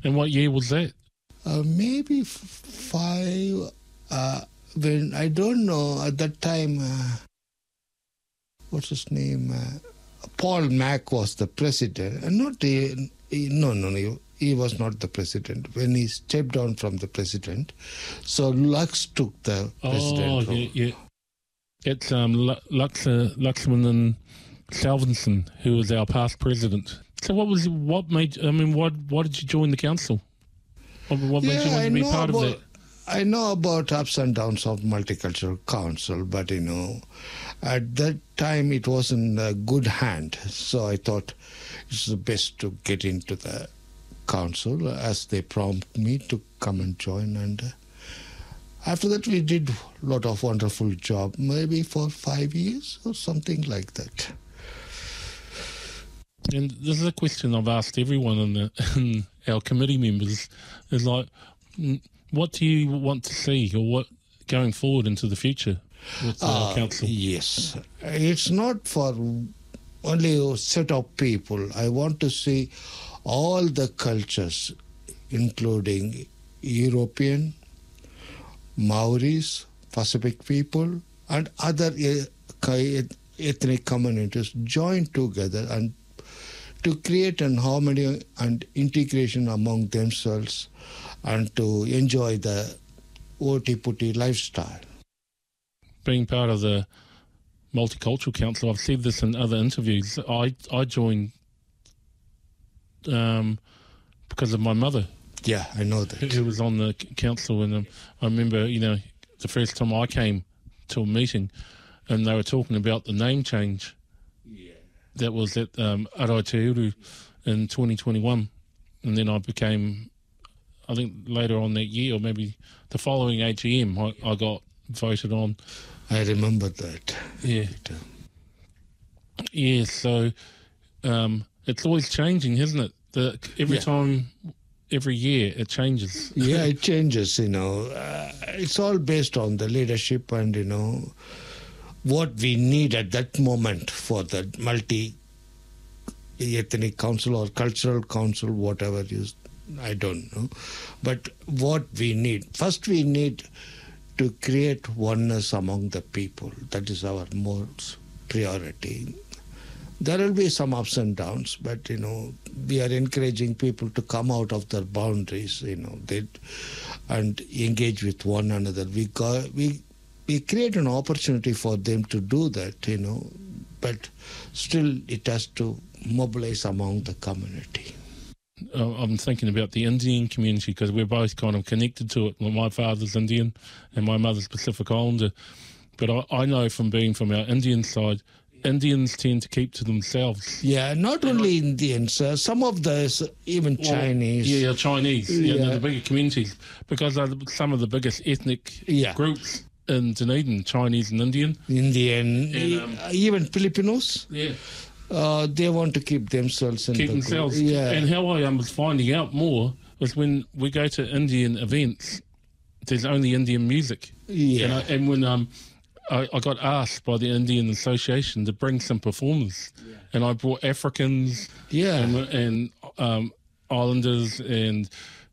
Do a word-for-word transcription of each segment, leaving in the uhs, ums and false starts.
And what year was that? Uh, maybe f- five. Uh, when I don't know at that time. Uh, what's his name? Uh, Paul Mac was the president. Uh, not he, he, no, no, no. He, he was not the president. When he stepped down from the president, so Lux took the president Oh, role. yeah, yeah. It's um, Lu- Lux, uh, Luxman Salvinson, who was our past president. So what was what made? I mean, what why did you join the council? What, what made you Yeah, want I to be know part about, of that? I know about ups and downs of Multicultural Council, but you know, at that time it was in a good hand. So I thought it's the best to get into the council as they prompt me to come and join. And uh, after that we did a lot of wonderful job, maybe for five years or something like that. And this is a question I've asked everyone in, the, in our committee members, is like, mm, what do you want to see, or what going forward into the future with the Uh, council? Yes. It's not for only a set of people. I want to see all the cultures, including European, Maoris, Pacific people, and other e- ki- ethnic communities join together and to create an harmony and integration among themselves and to enjoy the oti-puti lifestyle. Being part of the Multicultural Council, I've said this in other interviews, I, I joined um, because of my mother, Yeah, I know who, that. who was on the c- council. And um, I remember, you know, the first time I came to a meeting and they were talking about the name change. Yeah. That was at um, Arai Te Uru in twenty twenty-one. And then I became, I think later on that year, or maybe the following A G M, I, I got voted on. I remember that. Yeah. Yeah, so um, it's always changing, isn't it? The, every Yeah. time, every year, it changes. Yeah, it changes, you know. Uh, it's all based on the leadership and, you know, what we need at that moment for the multi-ethnic council or cultural council, whatever it is, I don't know. But what we need, first we need to create oneness among the people. That is our most priority. There will be some ups and downs, but, you know, we are encouraging people to come out of their boundaries, you know, they, and engage with one another. We, got, we, we create an opportunity for them to do that, you know, but still it has to mobilize among the community. Uh, I'm thinking about the Indian community because we're both kind of connected to it. Well, my father's Indian and my mother's Pacific Islander. But I, I know from being from our Indian side, Indians tend to keep to themselves. Yeah, not only Indians, uh, some of the, even Well, Chinese. Yeah, Chinese. Yeah, Yeah. they're the bigger communities because they're the- some of the biggest ethnic Yeah. groups in Dunedin, Chinese and Indian. Indian, And, um, e- even Filipinos, Yeah. uh, they want to keep themselves in Keep the group. themselves. Yeah, And how I um, was finding out more was when we go to Indian events, there's only Indian music. yeah, And, I, and when um, I, I got asked by the Indian Association to bring some performers, and I brought Africans yeah, and, and um, Islanders and,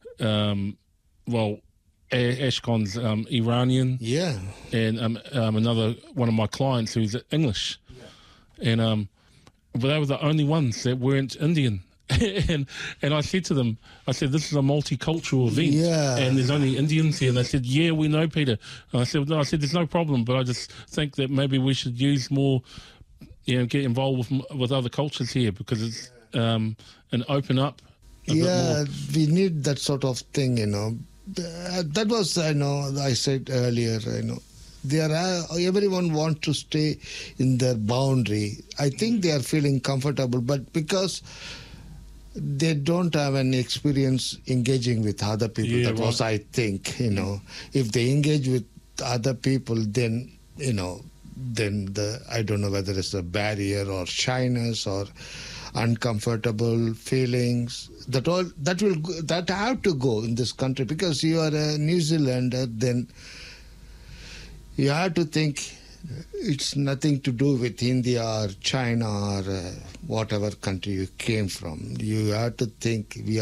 um, well, A- Ashkon's um, Iranian, yeah, and um, um, another one of my clients who's English. And um, but they were the only ones that weren't Indian. and and I said to them, I said, this is a multicultural event, Yeah. and there's only Indians here. And they said, yeah, we know, Peter. And I said, no, I said, there's no problem, but I just think that maybe we should use more, you know, get involved with with other cultures here because it's um, and open up a bit yeah. more. We need that sort of thing, you know. Uh, that was, I know, I said earlier, you know. They are, uh, everyone wants to stay in their boundary. I think they are feeling comfortable, but because they don't have any experience engaging with other people, Yeah, that was, right. I think, you know. If they engage with other people, then, you know, then the, I don't know whether it's a barrier or shyness or uncomfortable feelings. That all that will go- that have to go in this country because you are a New Zealander. Then you have to think it's nothing to do with India or China or uh, whatever country you came from. You have to think we